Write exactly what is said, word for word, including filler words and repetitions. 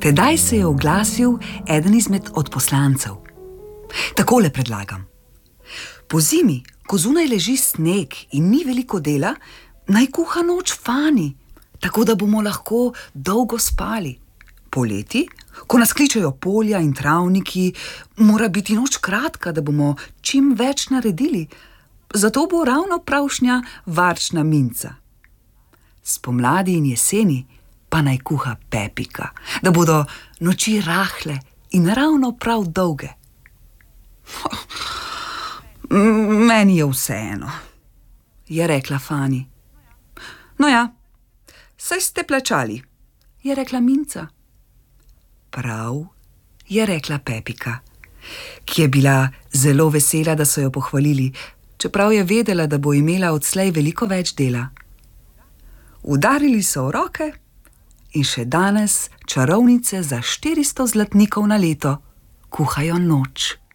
Tedaj se je oglasil eden izmed odposlancev. Takole predlagam. Po zimi, ko zunaj leži sneg in ni veliko dela, naj kuha noč Fani, tako da bomo lahko dolgo spali. Poleti, ko nas kličejo polja in travniki, mora biti noč kratka, da bomo čim več naredili. Zato bo ravno pravšnja varčna Minca. Spomladi in jeseni pa naj kuha Pepika, da bodo noči rahle in ravno prav dolge. Meni je vseeno, je rekla Fani. No ja, saj ste plačali, je rekla Minca. Prav, je rekla Pepika, ki je bila zelo vesela, da so jo pohvalili, čeprav je vedela, da bo imela odslej veliko več dela. Udarili so v roke in še danes čarovnice za štiristo zlatnikov na leto kuhajo noč.